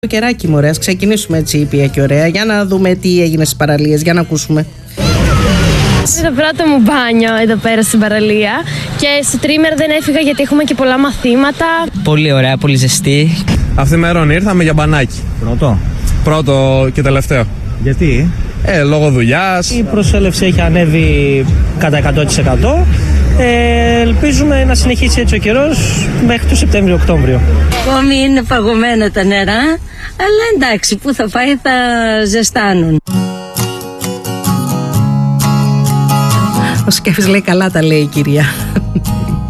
Καιράκι μωρέ, ας ξεκινήσουμε έτσι ήπια και ωραία. Για να δούμε τι έγινε στις παραλίες, για να ακούσουμε. Είναι το πρώτο μου μπάνιο εδώ πέρα στην παραλία και στο τρίμερο δεν έφυγα γιατί έχουμε και πολλά μαθήματα. Πολύ ωραία, πολύ ζεστή. Αυθημερών ήρθαμε για μπανάκι. Πρώτο και τελευταίο. Γιατί? Λόγω δουλειάς. Η προσέλευση έχει ανέβει κατά 100%. Ελπίζουμε να συνεχίσει έτσι ο καιρός μέχρι το Σεπτέμβριο-Οκτώβριο. Ακόμη είναι παγωμένα τα νερά, αλλά εντάξει, που θα πάει θα ζεστάνουν. Ο Σκέφης λέει καλά τα λέει η κυρία.